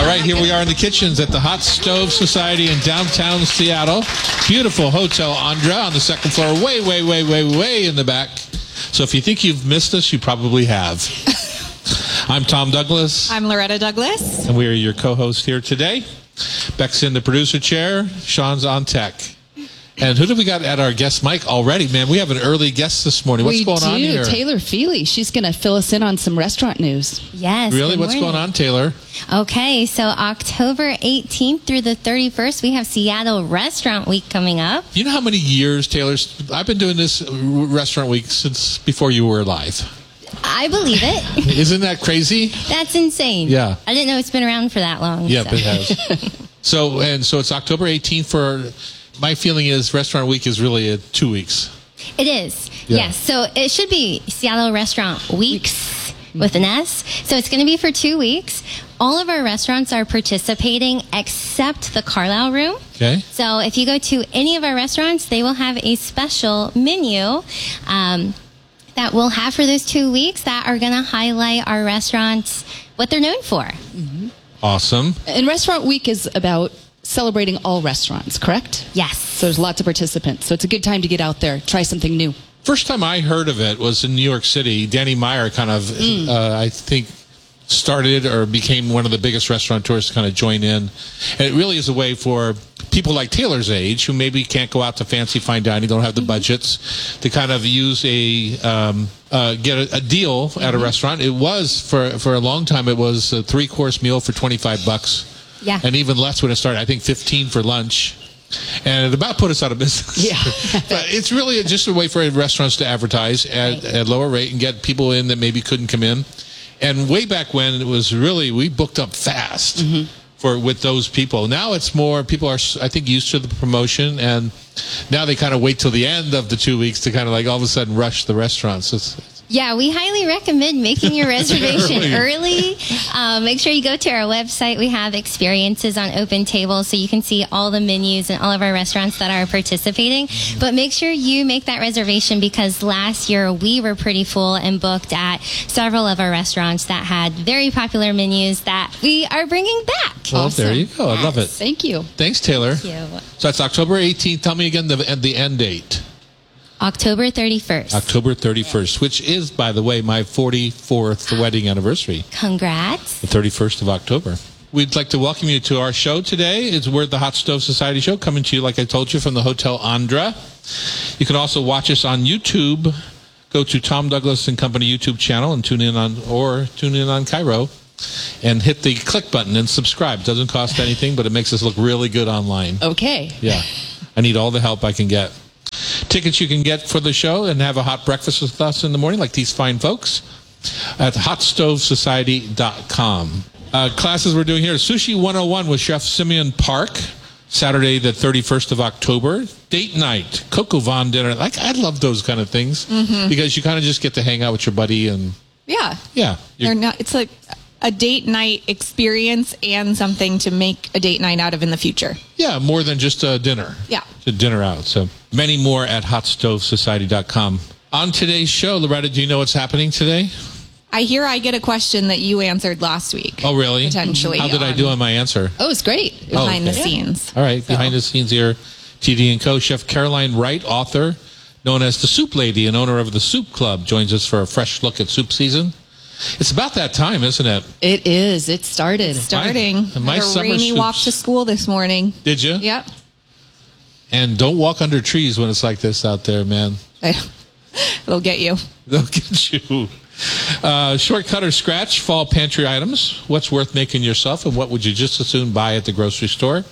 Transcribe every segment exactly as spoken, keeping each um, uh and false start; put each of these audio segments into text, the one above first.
right, here we are in the kitchens at the Hot Stove Society in downtown Seattle. Beautiful Hotel Andra on the second floor, way, way, way, way, way in the back. So if you think you've missed us, you probably have. I'm Tom Douglas. I'm Loretta Douglas. And we are your co-hosts here today. Beck's in the producer chair. Sean's on tech. And who do we got at our guest mic already, man? We have an early guest this morning. What's we going do. on here? Taylor Feely. She's going to fill us in on some restaurant news. Yes. Really? What's going on, Taylor? Okay, so October eighteenth through the thirty-first, we have Seattle Restaurant Week coming up. You know how many years, Taylor? I've been doing this Restaurant Week since before you were alive. I believe it. Isn't that crazy? That's insane. Yeah. I didn't know it's been around for that long. Yep, so. it has. so, and so it's October eighteenth for... My feeling is Restaurant Week is really a two weeks. It is. Yeah. Yes. So it should be Seattle Restaurant Weeks with an S. So it's going to be for two weeks. All of our restaurants are participating except the Carlisle Room. Okay. So if you go to any of our restaurants, they will have a special menu um, that we'll have for those two weeks that are going to highlight our restaurants, what they're known for. Mm-hmm. Awesome. And Restaurant Week is about celebrating all restaurants, correct? Yes. So there's lots of participants. So it's a good time to get out there, try something new. First time I heard of it was in New York City. Danny Meyer kind of, mm. uh, I think, started or became one of the biggest restaurateurs to kind of join in. And it really is a way for people like Taylor's age, who maybe can't go out to fancy fine dining, don't have the budgets, to kind of use a, um, uh, get a, a deal mm-hmm. at a restaurant. It was, for, for a long time, it was a three-course meal for twenty-five bucks. Yeah. And even less when it started. I think fifteen for lunch. And it about put us out of business. Yeah. But it's really just a way for restaurants to advertise at, right. at lower rate and get people in that maybe couldn't come in. And way back when, it was really, we booked up fast mm-hmm. for with those people. Now it's more, people are, I think, used to the promotion. And now they kind of wait till the end of the two weeks to kind of like all of a sudden rush the restaurants. It's, it's, Yeah, we highly recommend making your reservation early. Um, make sure you go to our website. We have experiences on Open Table, so you can see all the menus and all of our restaurants that are participating. But make sure you make that reservation, because last year we were pretty full and booked at several of our restaurants that had very popular menus that we are bringing back. Well, Awesome. There you go. I love it. Thank you. Thanks, Taylor. Thank you. So that's October eighteenth. Tell me again the, the end date. October thirty-first. October thirty-first, which is, by the way, my forty-fourth wedding anniversary. Congrats. The thirty-first of October. We'd like to welcome you to our show today. It's We're the Hot Stove Society Show, coming to you, like I told you, from the Hotel Andra. You can also watch us on YouTube. Go to Tom Douglas and Company YouTube channel and tune in on, or tune in on Cairo, and hit the click button and subscribe. Doesn't cost anything, but it makes us look really good online. Okay. Yeah. I need all the help I can get. Tickets you can get for the show and have a hot breakfast with us in the morning, like these fine folks, at hot stove society dot com. Uh, classes we're doing here, Sushi one oh one with Chef Simeon Park, Saturday the thirty-first of October. Date night, Coco Von dinner. Like, I love those kind of things mm-hmm. because you kind of just get to hang out with your buddy and yeah, yeah. They're not. It's like a date night experience and something to make a date night out of in the future. Yeah, more than just a dinner. Yeah. A dinner out. So many more at hot stove society dot com. On today's show, Loretta, do you know what's happening today? I hear I get a question that you answered last week. Oh, really? Potentially. How did I do on my answer? Oh, it's great. Behind oh, okay. the scenes. All right, so. Behind the scenes here, T D and Co. Chef Caroline Wright, author, known as the Soup Lady and owner of the Soup Club, joins us for a fresh look at soup season. It's about that time, isn't it? It is. It started. It's starting. My, my Had a summer rainy soups. walk to school this morning. Did you? Yep. And don't walk under trees when it's like this out there, man. It'll get you. They'll get you. Uh, shortcut or scratch, fall pantry items. What's worth making yourself, and what would you just as soon buy at the grocery store?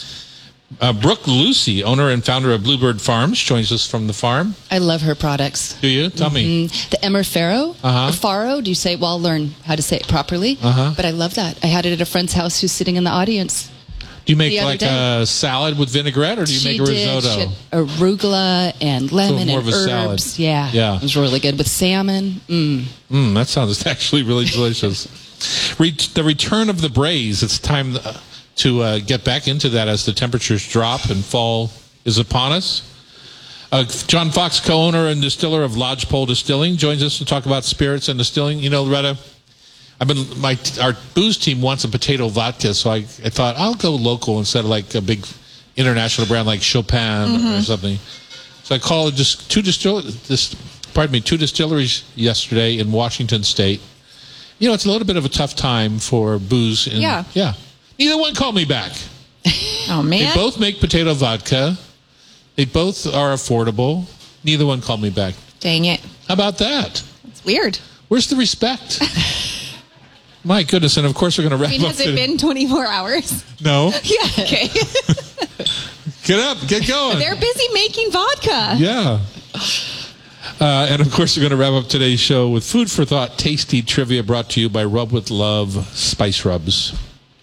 Uh, Brooke Lucy, owner and founder of Bluebird Farms, joins us from the farm. I love her products. Do you? Tell me. Mm-hmm. The Emmer Farrow. Uh-huh. Or Faro. Do you say, well, I'll learn how to say it properly. Uh-huh. But I love that. I had it at a friend's house who's sitting in the audience. Do you make the other like day. a salad with vinaigrette, or do you She make a did. risotto? She had arugula and lemon more and of a herbs. salad. Yeah. Yeah. It was really good with salmon. Mm. Mm, that sounds actually really delicious. Re- the return of the braise. It's time to uh, get back into that as the temperatures drop and fall is upon us. Uh, John Fox, co-owner and distiller of Lodgepole Distilling, joins us to talk about spirits and distilling. You know, Loretta, I've been my our booze team wants a potato vodka, so I, I thought I'll go local instead of like a big international brand like Chopin mm-hmm. or something. So I called just two distill this pardon me two distilleries yesterday in Washington State. You know, it's a little bit of a tough time for booze. In, yeah, yeah. Neither one called me back. Oh man, they both make potato vodka. They both are affordable. Neither one called me back. Dang it! How about that? It's weird. Where's the respect? My goodness, and of course we're going to wrap I mean, up. has it today. been twenty-four hours? No. Yeah, okay. Get up, get going. They're busy making vodka. Yeah. Uh, and of course, we're going to wrap up today's show with food for thought, tasty trivia brought to you by Rub with Love Spice Rubs.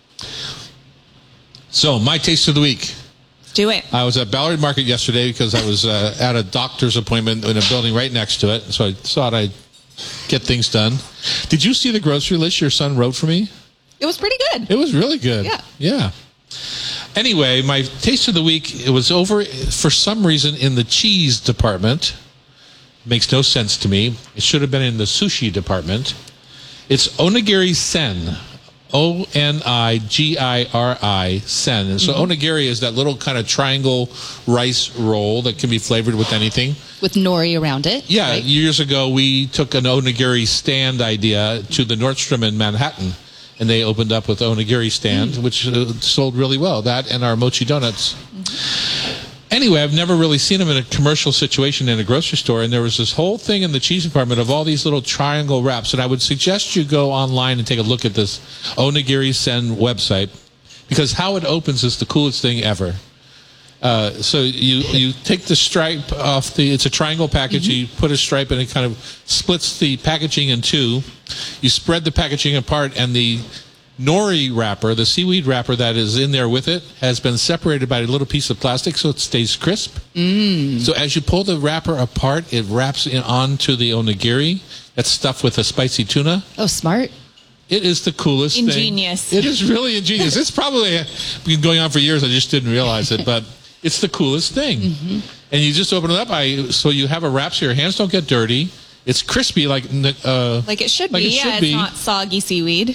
So, my taste of the week. Do it. I was at Ballard Market yesterday because I was uh, at a doctor's appointment in a building right next to it. So I thought I'd get things done. Did you see the grocery list your son wrote for me? It was pretty good. It was really good. Yeah. Yeah. Anyway, my taste of the week, it was over for some reason in the cheese department. Makes no sense to me. It should have been in the sushi department. It's onigiri sen. O N I G I R I, sen. And so mm-hmm. onigiri is that little kind of triangle rice roll that can be flavored with anything. With nori around it. Yeah. Right? Years ago, we took an onigiri stand idea to the Nordstrom in Manhattan. And they opened up with onigiri stand, mm. which uh, sold really well. That and our mochi donuts. Mm-hmm. Anyway, I've never really seen them in a commercial situation in a grocery store. And there was this whole thing in the cheese department of all these little triangle wraps. And I would suggest you go online and take a look at this Onigiri Sen website, because how it opens is the coolest thing ever. Uh, so you you take the stripe off the, it's a triangle package, mm-hmm. you put a stripe and it kind of splits the packaging in two. You spread the packaging apart, and the nori wrapper, the seaweed wrapper that is in there with it, has been separated by a little piece of plastic so it stays crisp. Mm. So as you pull the wrapper apart, it wraps in onto the onigiri that's stuffed with a spicy tuna. Oh, smart. It is the coolest ingenious. thing. It is really ingenious. It's probably been going on for years. I just didn't realize it, but it's the coolest thing. Mm-hmm. And you just open it up. I so you have a wrap so your hands don't get dirty. It's crispy like uh, like it should like be. It should yeah, be. It's not soggy seaweed.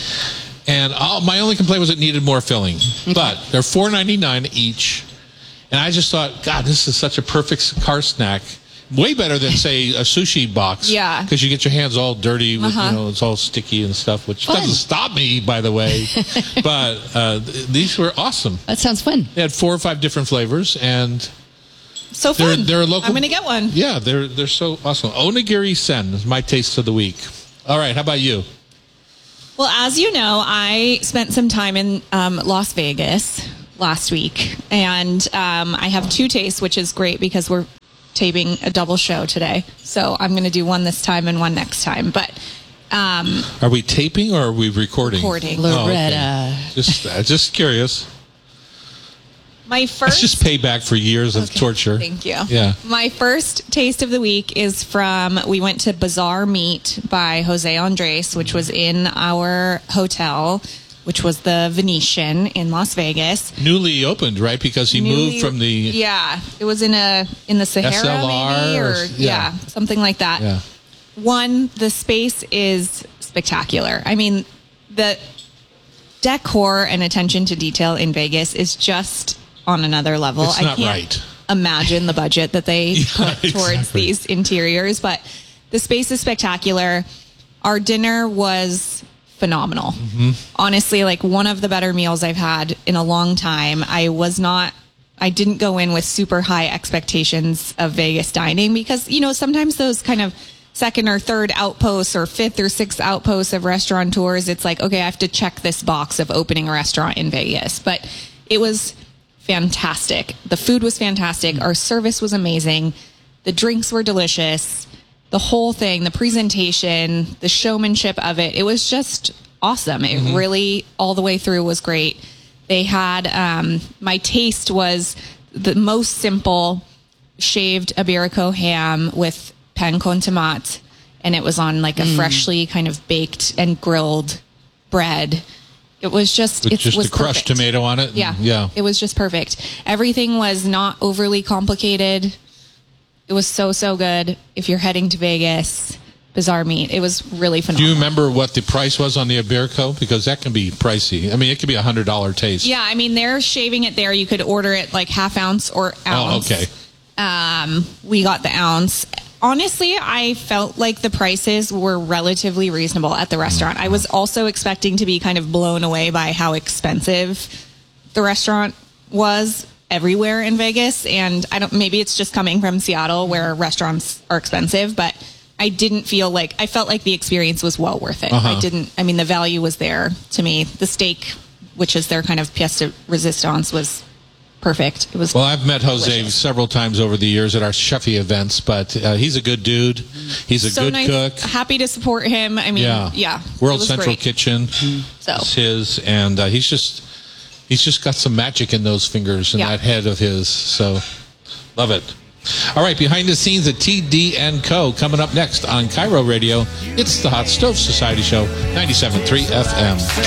And all, my only complaint was it needed more filling. Okay. But they're four ninety-nine each. And I just thought, God, this is such a perfect car snack. Way better than, say, a sushi box. Yeah. Because you get your hands all dirty. With, uh-huh. you know, it's all sticky and stuff, which Fun. doesn't stop me, by the way. But uh, th- these were awesome. That sounds fun. They had four or five different flavors. And so fun. they're, they're a local. I'm going to get one. Yeah, they're, they're so awesome. Onigiri Sen is my taste of the week. All right, how about you? Well, as you know, I spent some time in um, Las Vegas last week, and um, I have two tastes, which is great because we're taping a double show today. So I'm going to do one this time and one next time. But um, are we taping or are we recording? Recording. Loretta. Oh, okay. Just, uh, just curious. My first. It's just payback for years of okay, torture. Thank you. Yeah. My first taste of the week is from, we went to Bazaar Meat by Jose Andres, which was in our hotel, which was the Venetian in Las Vegas. Newly opened, right? Because he Newly, moved from the... Yeah. It was in a in the Sahara, S L R maybe? Or, or- yeah. yeah. something like that. Yeah. One, the space is spectacular. I mean, the decor and attention to detail in Vegas is just on another level. It's I not can't right. imagine the budget that they Yeah, put towards exactly. these interiors, but the space is spectacular. Our dinner was phenomenal. Mm-hmm. Honestly, like one of the better meals I've had in a long time. I was not, I didn't go in with super high expectations of Vegas dining because, you know, sometimes those kind of second or third outposts or fifth or sixth outposts of restaurateurs, it's like, okay, I have to check this box of opening a restaurant in Vegas. But it was fantastic. The food was fantastic. Our service was amazing. The drinks were delicious. The whole thing, the presentation, the showmanship of it, it was just awesome. It mm-hmm. really, all the way through, was great. They had, um, my taste was the most simple shaved Iberico ham with pan con tomate, and it was on like a mm. freshly kind of baked and grilled bread. It was just, With it just was a crushed perfect. tomato on it? Yeah. Yeah. It was just perfect. Everything was not overly complicated. It was so, so good. If you're heading to Vegas, bizarre meat. It was really Do phenomenal. you remember what the price was on the Iberico? Because that can be pricey. I mean, it could be a hundred dollar taste. Yeah, I mean, they're shaving it there. You could order it like half ounce or ounce. Oh, okay. Um, we got the ounce. Honestly, I felt like the prices were relatively reasonable at the restaurant. I was also expecting to be kind of blown away by how expensive the restaurant was everywhere in Vegas. And I don't, maybe it's just coming from Seattle where restaurants are expensive, but I didn't feel like, I felt like the experience was well worth it. Uh-huh. I didn't, I mean, the value was there to me. The steak, which is their kind of pièce de résistance, was perfect. It was Well, I've met Jose delicious. several times over the years at our Chefy events, but uh, he's a good dude. He's a so good nice. cook. Happy to support him. I mean, Yeah. yeah. World it was Central great. Kitchen So. is his, and uh, he's just he's just got some magic in those fingers and Yeah. that head of his. So love it. All right, behind the scenes at T D and Co. coming up next on Cairo Radio. It's the Hot Stove Society Show, ninety-seven point three F M.